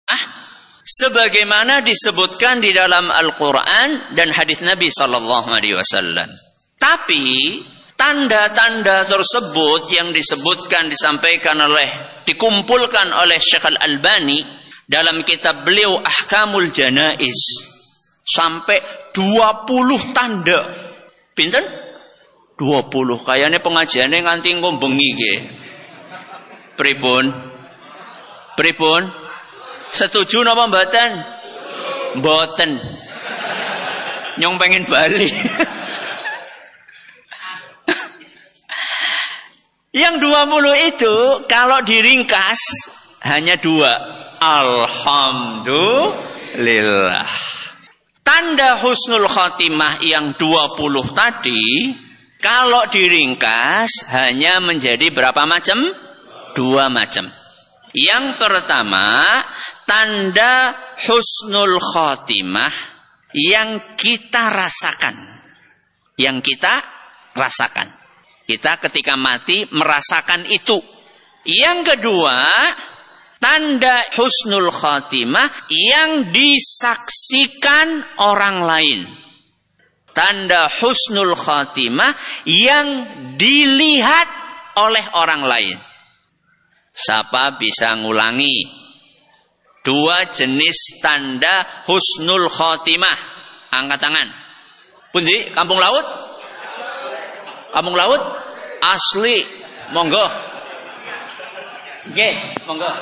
sebagaimana disebutkan di dalam Al-Quran dan hadis Nabi SAW. Tapi tanda-tanda tersebut yang dikumpulkan oleh Syekh Al-Albani dalam kitab beliau Ahkamul Janaiz, sampai 20 tanda. Pinten? 20. Kayaknya pengajiannya nganti ngombengi ge. Pripun? Setuju napa mboten? Mboten. Nyong pengen bali. Yang 20 itu kalau diringkas hanya 2. Alhamdulillah. Tanda husnul khotimah yang 20 tadi kalau diringkas hanya menjadi berapa macam? 2 macam. Yang pertama, tanda husnul khotimah yang kita rasakan. Kita ketika mati merasakan itu. Yang kedua, tanda husnul khotimah yang disaksikan orang lain. Tanda husnul khotimah yang dilihat oleh orang lain. Siapa bisa ngulangi 2 jenis tanda husnul khotimah? Angkat tangan. Pundi? Kampung Laut? Kampung Laut? Asli. Monggo. Nggih, monggo.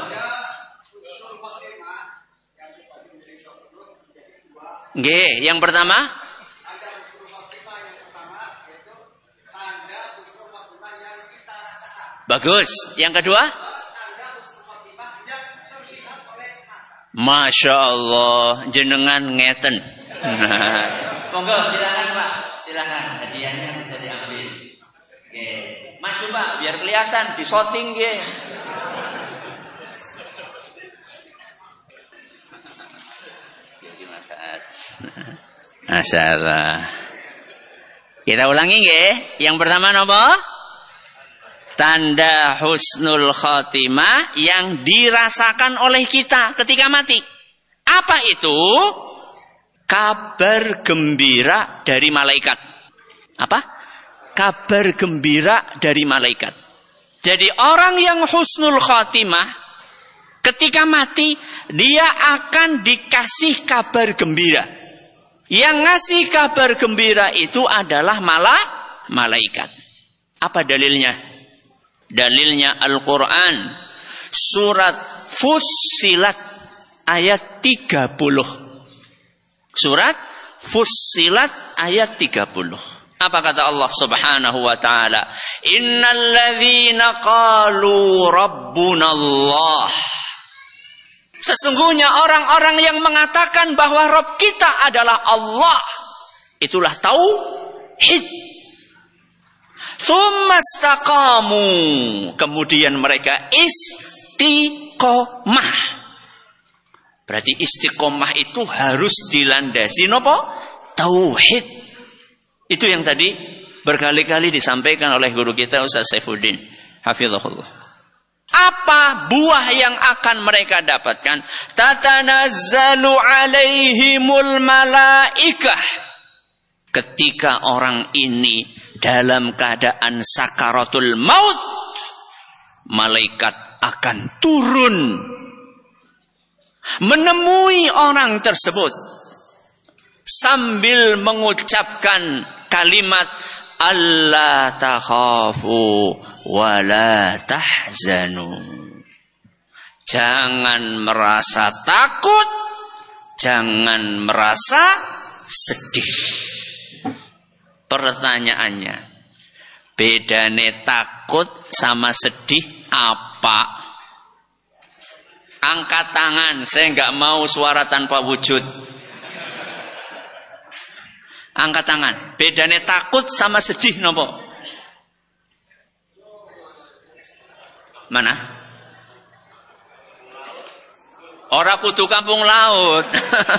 Nggih, yang pertama? Bagus. Yang kedua? Masya Allah, jenengan ngeten. Monggo, silakan Pak, silakan, hadiahnya bisa diambil. Oke, maju Pak, biar kelihatan, di shooting ge. Masya Allah. Kita ulangi nggih. Yang pertama napa? Tanda husnul khotimah yang dirasakan oleh kita ketika mati. Apa itu? Kabar gembira dari malaikat. Apa? Kabar gembira dari malaikat. Jadi orang yang husnul khotimah ketika mati, dia akan dikasih kabar gembira. Yang ngasih kabar gembira itu adalah malaikat. Apa dalilnya? Dalilnya Al-Quran. Surat Fussilat ayat 30. Surat Fussilat ayat 30. Apa kata Allah Subhanahu wa taala? Innal ladzina qalu rabbunallah. Sesungguhnya orang-orang yang mengatakan bahwa Rabb kita adalah Allah, itulah tauhid. Tsumastaqamu, kemudian mereka istiqomah. Berarti istiqomah itu harus dilandasi napa? Tauhid. Itu yang tadi berkali-kali disampaikan oleh guru kita Ustaz Saifuddin hafizahullah. Apa buah yang akan mereka dapatkan? Tatanazzalu alaihimul malaikah. Ketika orang ini dalam keadaan sakaratul maut, malaikat akan turun menemui orang tersebut sambil mengucapkan kalimat alla takhafu wa la tahzanu. Jangan merasa takut, jangan merasa sedih. Pertanyaannya, bedane takut sama sedih apa? Angkat tangan, saya nggak mau suara tanpa wujud. Angkat tangan. Bedane takut sama sedih nopo? Mana? Ora kudu kampung laut.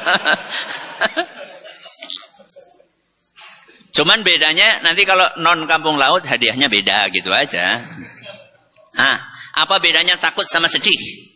Cuman bedanya nanti kalau non kampung laut hadiahnya beda gitu aja. Apa bedanya takut sama sedih?